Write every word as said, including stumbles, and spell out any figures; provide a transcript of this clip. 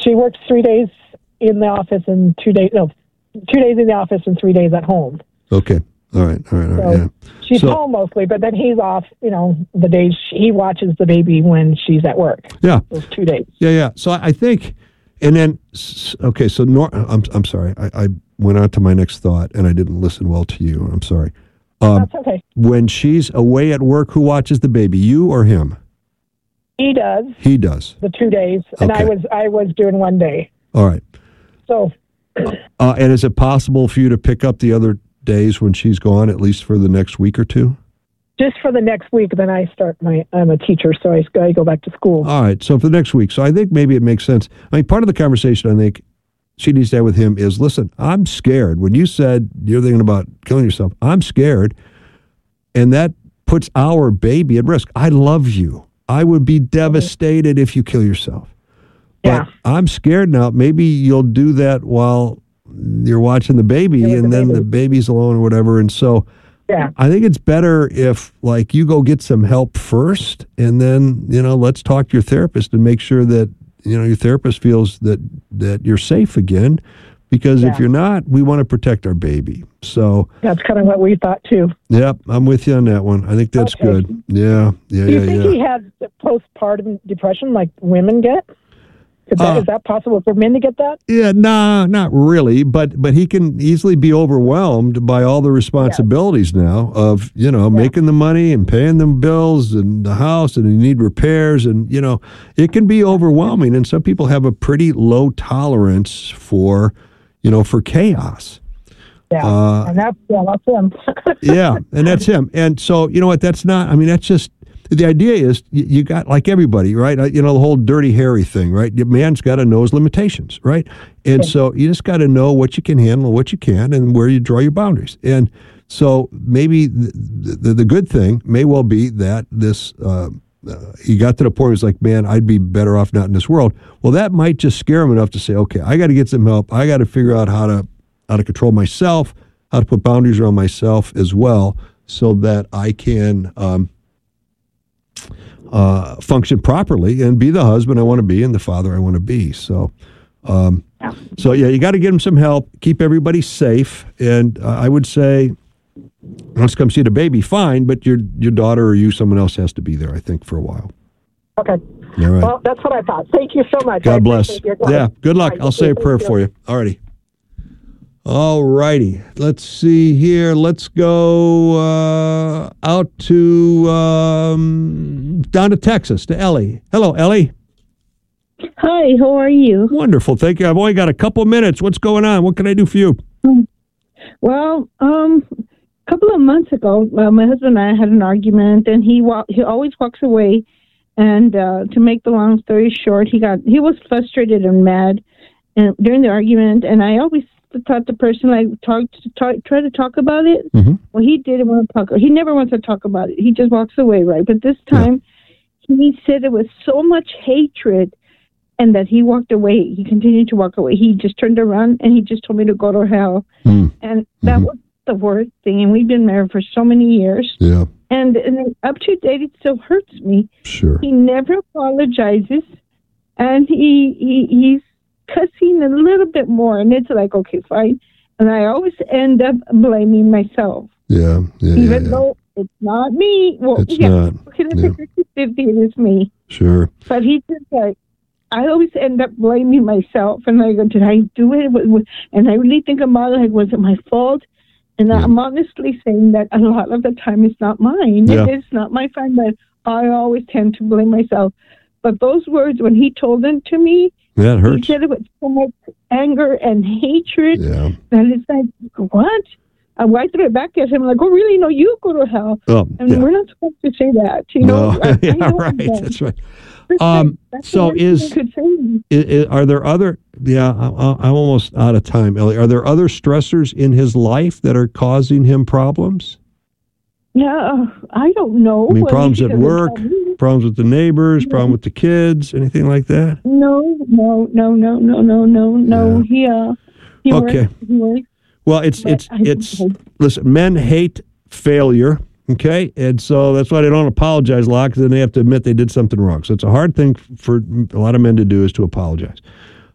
She works three days in the office and two days, no, two days in the office and three days at home. Okay. All right. All right. All right. So yeah. She's so, home mostly, but then he's off, you know, the days he watches the baby when she's at work. Yeah. Those two days. Yeah. Yeah. So I think, and then, okay. So Nor, I'm, I'm sorry. I, I went on to my next thought and I didn't listen well to you. I'm sorry. Um, That's okay. When she's away at work, who watches the baby, you or him? He does. He does. The two days. And Okay. I was, I was doing one day. All right. So. Uh, and is it possible for you to pick up the other days when she's gone, at least for the next week or two? Just for the next week, then I start my, I'm a teacher, so I, I go back to school. All right, so for the next week. So I think maybe it makes sense. I mean, part of the conversation I think she needs to have with him is, listen, I'm scared. When you said you're thinking about killing yourself, I'm scared, and that puts our baby at risk. I love you. I would be devastated if you kill yourself. But Yeah. I'm scared now. Maybe you'll do that while you're watching the baby, Yeah, with and the then baby. the baby's alone or whatever. And so Yeah. I think it's better if, like, you go get some help first, and then, you know, let's talk to your therapist and make sure that, you know, your therapist feels that, that you're safe again. Because Yeah. if you're not, we want to protect our baby. So, That's kind of what we thought, too. yep, I'm with you on that one. I think that's Okay. good. Yeah, yeah, Do you yeah, think yeah. he had postpartum depression like women get? Is that, Uh, is that possible for men to get that? Yeah, nah, not really, but but he can easily be overwhelmed by all the responsibilities now of, you know, making the money and paying them bills and the house, and you need repairs, and, you know, it can be overwhelming, and some people have a pretty low tolerance for, you know, for chaos. Yeah, Uh, and that's, yeah, that's him. Yeah, and that's him. And so, you know what, that's not, I mean, that's just, the idea is you, you got, like everybody, right? Uh, You know, the whole Dirty Harry thing, right? Your man's got to know his limitations, right? And Yeah. so you just got to know what you can handle, what you can, and where you draw your boundaries. And so maybe the, the, the good thing may well be that this, uh, uh, he got to the point where he's like, man, I'd be better off not in this world. Well, that might just scare him enough to say, okay, I got to get some help. I got to figure out how to, how to control myself, how to put boundaries around myself as well, so that I can, um, Uh, function properly and be the husband I want to be and the father I want to be. So, um, Yeah. so yeah, you got to give him some help, keep everybody safe. And uh, I would say, let's come see the baby, fine, but your your daughter or you, someone else has to be there, I think, for a while. Okay. All right. Well, that's what I thought. Thank you so much. I God bless. appreciate your time. Yeah, good luck. All right, I'll say a thank prayer you. for you. All righty. All righty. Let's see here. Let's go uh, out to um, down to Texas, to Ellie. Hello, Ellie. Hi, how are you? Wonderful. Thank you. I've only got a couple minutes. What's going on? What can I do for you? Well, um, a couple of months ago, uh, my husband and I had an argument, and he wa- he always walks away. And uh, to make the long story short, he got he was frustrated and mad, and during the argument. And I always thought the person like talk to talk, try to talk about it. Mm-hmm. Well, he didn't want to talk. He never wants to talk about it. He just walks away, right? But this time, yeah. he said it was so much hatred. And that he walked away. He continued to walk away. He just turned around and he just told me to go to hell. Mm. And that mm-hmm. was the worst thing. And we've been married for so many years. Yeah. And, and up to date, it still hurts me. Sure. He never apologizes. And he, he he's cussing a little bit more. And it's like, okay, fine. And I always end up blaming myself. Yeah. Yeah. Even yeah, yeah. though it's not me. Well, it's yeah. not. Okay, let's Yeah. say fifty fifty, it is me. Sure. But he just like, I always end up blaming myself, and I go, did I do it? And I really think about it, like, was it my fault? And yeah. I'm honestly saying that a lot of the time it's not mine. Yeah. It is not my fault, but I always tend to blame myself. But those words, when he told them to me, That hurts. he said it with so much anger and hatred. Yeah. And it's like, what? I wiped it back at him, like, oh, really? No, you go to hell. Oh, And yeah. we're not supposed to say that. You know? No. I, I yeah, know right. that. That's right. That's Um, right. That's so the worst thing is- I could say. I, I, are there other, yeah, I, I'm almost out of time, Ellie. Are there other stressors in his life that are causing him problems? Yeah, I don't know. I mean, Well, problems he at doesn't work, tell me. problems with the neighbors, No. problem with the kids, anything like that? No, no, no, no, no, no, no, no. He, uh, he Okay. works, he works, Well, it's, but it's, I- it's, listen, men hate failure, okay? And so that's why they don't apologize a lot, because then they have to admit they did something wrong. So it's a hard thing for a lot of men to do, is to apologize.